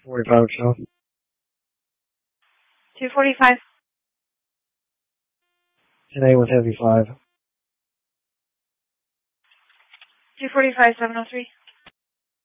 45 South. 245. 10A with heavy 5. 245, 703.